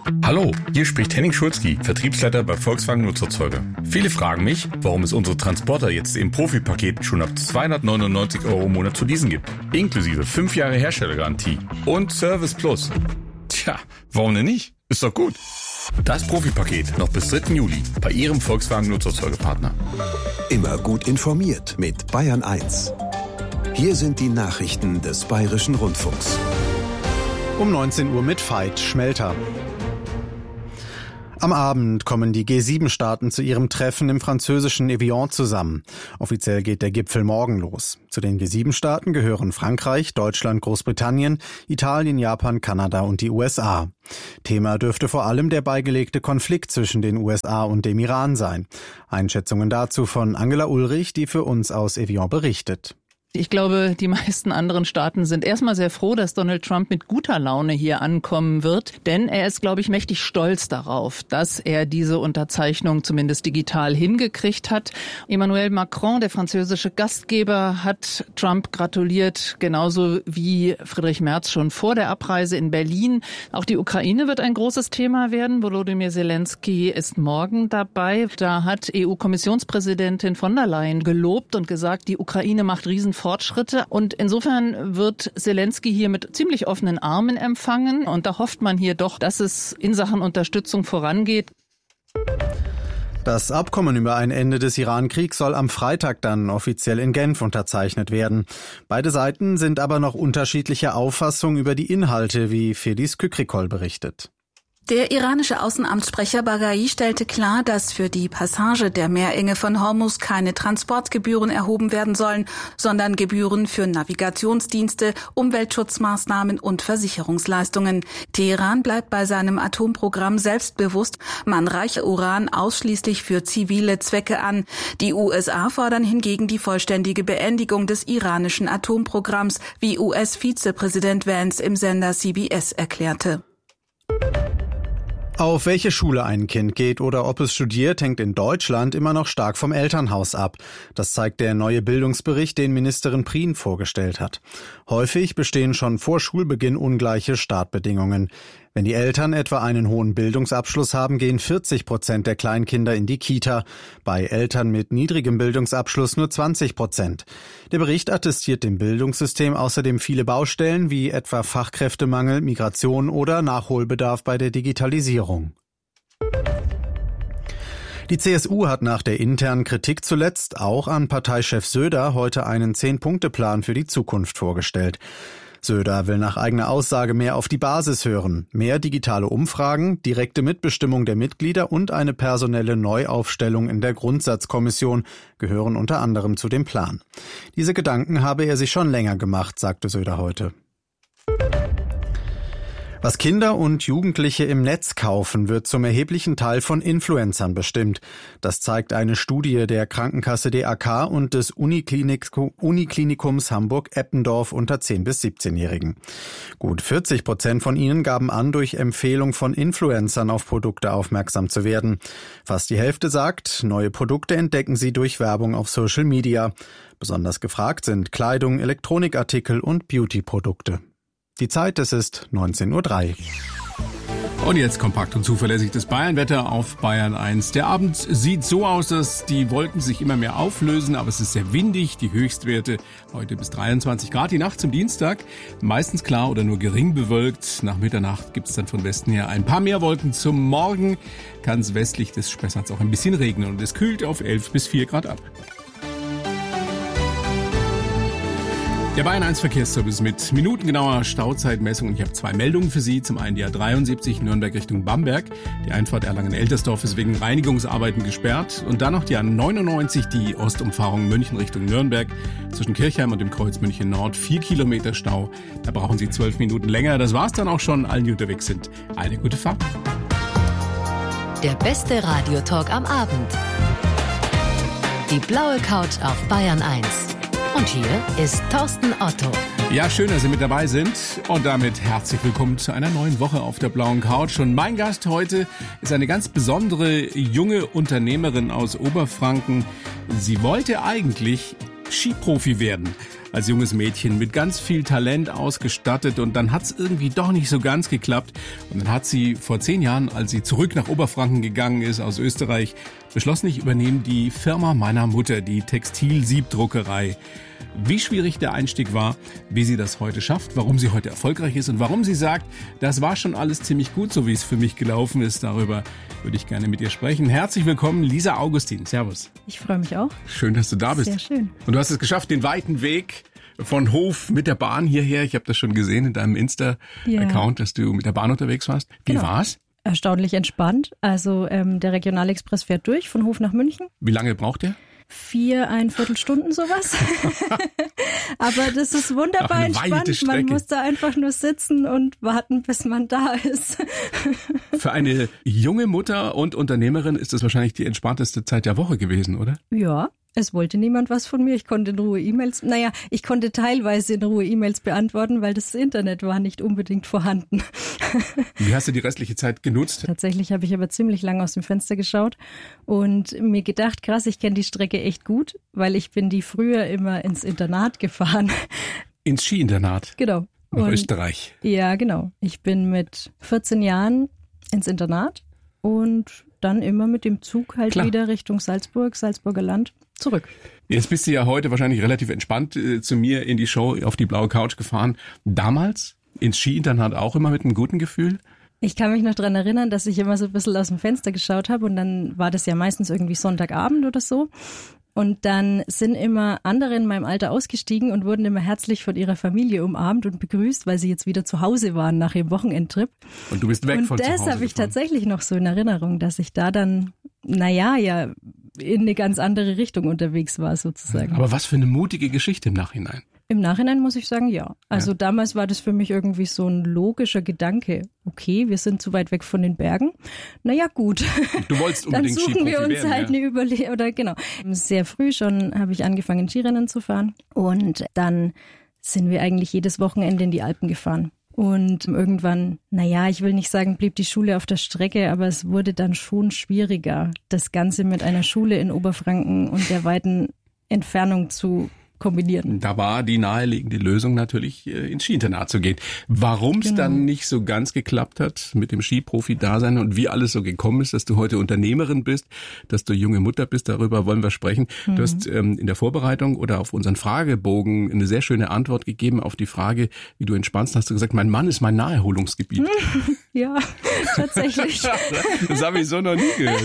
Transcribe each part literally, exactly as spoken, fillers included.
Hallo, hier spricht Henning Schulzki, Vertriebsleiter bei Volkswagen Nutzerzeuger. Viele fragen mich, warum es unsere Transporter jetzt im Profi-Paket schon ab zweihundertneunundneunzig Euro im Monat zu leasen gibt. Inklusive fünf Jahre Herstellergarantie und Service Plus. Tja, warum denn nicht? Ist doch gut. Das Profi-Paket noch bis dritten Juli bei Ihrem Volkswagen Nutzerzeugerpartner. Immer gut informiert mit Bayern eins. Hier sind die Nachrichten des Bayerischen Rundfunks. Um neunzehn Uhr mit Veit Schmelter. Am Abend kommen die G sieben Staaten zu ihrem Treffen im französischen Evian zusammen. Offiziell geht der Gipfel morgen los. Zu den G sieben Staaten gehören Frankreich, Deutschland, Großbritannien, Italien, Japan, Kanada und die U S A. Thema dürfte vor allem der beigelegte Konflikt zwischen den U S A und dem Iran sein. Einschätzungen dazu von Angela Ulrich, die für uns aus Evian berichtet. Ich glaube, die meisten anderen Staaten sind erstmal sehr froh, dass Donald Trump mit guter Laune hier ankommen wird. Denn er ist, glaube ich, mächtig stolz darauf, dass er diese Unterzeichnung zumindest digital hingekriegt hat. Emmanuel Macron, der französische Gastgeber, hat Trump gratuliert, genauso wie Friedrich Merz schon vor der Abreise in Berlin. Auch die Ukraine wird ein großes Thema werden. Volodymyr Zelensky ist morgen dabei. Da hat E U-Kommissionspräsidentin von der Leyen gelobt und gesagt, die Ukraine macht riesen Fortschritte. Und insofern wird Zelensky hier mit ziemlich offenen Armen empfangen. Und da hofft man hier doch, dass es in Sachen Unterstützung vorangeht. Das Abkommen über ein Ende des Iran-Kriegs soll am Freitag dann offiziell in Genf unterzeichnet werden. Beide Seiten sind aber noch unterschiedlicher Auffassung über die Inhalte, wie Fedis Kükrikol berichtet. Der iranische Außenamtssprecher Baghai stellte klar, dass für die Passage der Meerenge von Hormuz keine Transportgebühren erhoben werden sollen, sondern Gebühren für Navigationsdienste, Umweltschutzmaßnahmen und Versicherungsleistungen. Teheran bleibt bei seinem Atomprogramm selbstbewusst. Man reiche Uran ausschließlich für zivile Zwecke an. Die U S A fordern hingegen die vollständige Beendigung des iranischen Atomprogramms, wie U S-Vizepräsident Vance im Sender C B S erklärte. Auf welche Schule ein Kind geht oder ob es studiert, hängt in Deutschland immer noch stark vom Elternhaus ab. Das zeigt der neue Bildungsbericht, den Ministerin Prien vorgestellt hat. Häufig bestehen schon vor Schulbeginn ungleiche Startbedingungen. Wenn die Eltern etwa einen hohen Bildungsabschluss haben, gehen vierzig Prozent der Kleinkinder in die Kita. Bei Eltern mit niedrigem Bildungsabschluss nur zwanzig Prozent. Der Bericht attestiert dem Bildungssystem außerdem viele Baustellen wie etwa Fachkräftemangel, Migration oder Nachholbedarf bei der Digitalisierung. Die C S U hat nach der internen Kritik zuletzt auch an Parteichef Söder heute einen Zehn-Punkte-Plan für die Zukunft vorgestellt. Söder will nach eigener Aussage mehr auf die Basis hören, mehr digitale Umfragen, direkte Mitbestimmung der Mitglieder und eine personelle Neuaufstellung in der Grundsatzkommission gehören unter anderem zu dem Plan. Diese Gedanken habe er sich schon länger gemacht, sagte Söder heute. Was Kinder und Jugendliche im Netz kaufen, wird zum erheblichen Teil von Influencern bestimmt. Das zeigt eine Studie der Krankenkasse D A K und des Uniklinik- Uniklinikums Hamburg-Eppendorf unter zehn- bis siebzehnjährigen. Gut vierzig Prozent von ihnen gaben an, durch Empfehlung von Influencern auf Produkte aufmerksam zu werden. Fast die Hälfte sagt, neue Produkte entdecken sie durch Werbung auf Social Media. Besonders gefragt sind Kleidung, Elektronikartikel und Beauty-Produkte. Die Zeit, es ist neunzehn Uhr drei. Und jetzt kompakt und zuverlässig das Bayernwetter auf Bayern eins. Der Abend sieht so aus, dass die Wolken sich immer mehr auflösen, aber es ist sehr windig. Die Höchstwerte heute bis dreiundzwanzig Grad. Die Nacht zum Dienstag meistens klar oder nur gering bewölkt. Nach Mitternacht gibt es dann von Westen her ein paar mehr Wolken. Zum Morgen kann es westlich des Spessarts auch ein bisschen regnen und es kühlt auf elf bis vier Grad ab. Der Bayern eins Verkehrsservice mit minutengenauer Stauzeitmessung. Und ich habe zwei Meldungen für Sie. Zum einen die A dreiundsiebzig Nürnberg Richtung Bamberg. Die Einfahrt Erlangen-Eltersdorf ist wegen Reinigungsarbeiten gesperrt. Und dann noch die A neunundneunzig, die Ostumfahrung München Richtung Nürnberg. Zwischen Kirchheim und dem Kreuz München Nord vier Kilometer Stau. Da brauchen Sie zwölf Minuten länger. Das war's dann auch schon. Allen, die unterwegs sind, eine gute Fahrt. Der beste Radiotalk am Abend. Die blaue Couch auf Bayern eins. Und hier ist Thorsten Otto. Ja, schön, dass Sie mit dabei sind. Und damit herzlich willkommen zu einer neuen Woche auf der blauen Couch. Und mein Gast heute ist eine ganz besondere junge Unternehmerin aus Oberfranken. Sie wollte eigentlich Skiprofi werden. als junges Mädchen mit ganz viel Talent ausgestattet und dann hat's irgendwie doch nicht so ganz geklappt. Und dann hat sie vor zehn Jahren, als sie zurück nach Oberfranken gegangen ist aus Österreich, beschlossen, ich übernehme die Firma meiner Mutter, die Textilsiebdruckerei. Wie schwierig der Einstieg war, wie sie das heute schafft, warum sie heute erfolgreich ist und warum sie sagt, das war schon alles ziemlich gut, so wie es für mich gelaufen ist. Darüber würde ich gerne mit ihr sprechen. Herzlich willkommen, Lisa Augustin. Servus. Ich freue mich auch. Schön, dass du da bist. Sehr schön. Und du hast es geschafft, den weiten Weg von Hof mit der Bahn hierher. Ich habe das schon gesehen in deinem Insta-Account, ja, dass du mit der Bahn unterwegs warst. Wie genau. war's? Erstaunlich entspannt. Also ähm, der Regionalexpress fährt durch von Hof nach München. Wie lange braucht der? Vier, ein Viertelstunden sowas. Aber das ist wunderbar entspannt. Man muss da einfach nur sitzen und warten, bis man da ist. Für eine junge Mutter und Unternehmerin ist das wahrscheinlich die entspannteste Zeit der Woche gewesen, oder? Ja. Es wollte niemand was von mir. Ich konnte in Ruhe E-Mails, naja, ich konnte teilweise in Ruhe E-Mails beantworten, weil das Internet war nicht unbedingt vorhanden. Wie hast du die restliche Zeit genutzt? Tatsächlich habe ich aber ziemlich lange aus dem Fenster geschaut und mir gedacht, krass, ich kenne die Strecke echt gut, weil ich bin die früher immer ins Internat gefahren. Ins Skiinternat? Genau. Nach und, Österreich? Ja, genau. Ich bin mit vierzehn Jahren ins Internat und dann immer mit dem Zug halt Klar. wieder Richtung Salzburg, Salzburger Land. Zurück. Jetzt bist du ja heute wahrscheinlich relativ entspannt äh, zu mir in die Show auf die blaue Couch gefahren. Damals ins Skiinternat auch immer mit einem guten Gefühl? Ich kann mich noch dran erinnern, dass ich immer so ein bisschen aus dem Fenster geschaut habe und dann war das ja meistens irgendwie Sonntagabend oder so. Und dann sind immer andere in meinem Alter ausgestiegen und wurden immer herzlich von ihrer Familie umarmt und begrüßt, weil sie jetzt wieder zu Hause waren nach ihrem Wochenendtrip. Und du bist weg und von zu Hause Und das habe ich gefahren. tatsächlich noch so in Erinnerung, dass ich da dann, naja, ja, in eine ganz andere Richtung unterwegs war sozusagen. Aber was für eine mutige Geschichte im Nachhinein. Im Nachhinein muss ich sagen, ja. Also ja. damals war das für mich irgendwie so ein logischer Gedanke. Okay, wir sind zu weit weg von den Bergen. Naja, gut. Du wolltest unbedingt Dann suchen wir uns werden, halt ja. eine Überlegung, oder genau. Sehr früh schon habe ich angefangen, Skirennen zu fahren. Und dann sind wir eigentlich jedes Wochenende in die Alpen gefahren. Und irgendwann, naja, ich will nicht sagen, blieb die Schule auf der Strecke, aber es wurde dann schon schwieriger, das Ganze mit einer Schule in Oberfranken und der weiten Entfernung zu kombinieren. Da war die naheliegende Lösung natürlich, ins Skiinternat zu gehen. Warum es Genau. dann nicht so ganz geklappt hat mit dem Skiprofi-Dasein und wie alles so gekommen ist, dass du heute Unternehmerin bist, dass du junge Mutter bist, darüber wollen wir sprechen. Mhm. Du hast ähm, in der Vorbereitung oder auf unseren Fragebogen eine sehr schöne Antwort gegeben auf die Frage, wie du entspannst, hast du gesagt, mein Mann ist mein Naherholungsgebiet. Ja, tatsächlich. Das habe ich so noch nie gehört.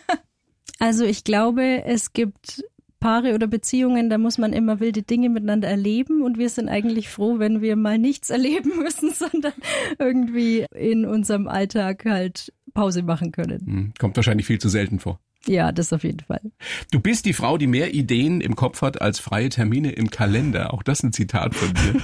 Also ich glaube, es gibt Paare oder Beziehungen, da muss man immer wilde Dinge miteinander erleben und wir sind eigentlich froh, wenn wir mal nichts erleben müssen, sondern irgendwie in unserem Alltag halt Pause machen können. Kommt wahrscheinlich viel zu selten vor. Ja, das auf jeden Fall. Du bist die Frau, die mehr Ideen im Kopf hat als freie Termine im Kalender. Auch das ein Zitat von dir.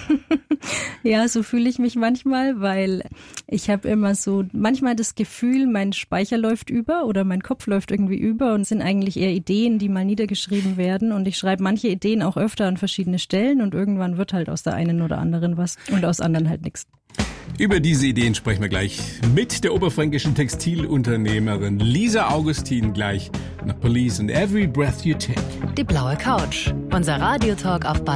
Ja, so fühle ich mich manchmal, weil ich habe immer so manchmal das Gefühl, mein Speicher läuft über oder mein Kopf läuft irgendwie über und es sind eigentlich eher Ideen, die mal niedergeschrieben werden und ich schreibe manche Ideen auch öfter an verschiedene Stellen und irgendwann wird halt aus der einen oder anderen was und aus anderen halt nichts. Über diese Ideen sprechen wir gleich mit der oberfränkischen Textilunternehmerin Lisa Augustin gleich nach Police and Every Breath You Take. Die blaue Couch, unser Radiotalk auf